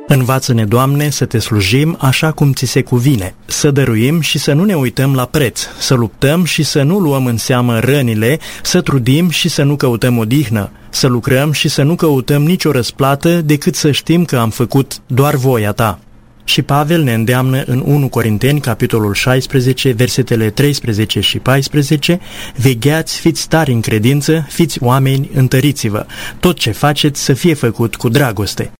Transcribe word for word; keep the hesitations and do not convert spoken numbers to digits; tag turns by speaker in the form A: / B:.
A: Învață-ne, Doamne, să Te slujim așa cum Ți se cuvine, să dăruim și să nu ne uităm la preț, să luptăm și să nu luăm în seamă rănile, să trudim și să nu căutăm odihnă, să lucrăm și să nu căutăm nicio răsplată decât să știm că am făcut doar voia Ta. Și Pavel ne îndeamnă în unu Corinteni, capitolul șaisprezece, versetele treisprezece și paisprezece: vegheați, fiți tari în credință, fiți oameni, întăriți-vă, tot ce faceți să fie făcut cu dragoste.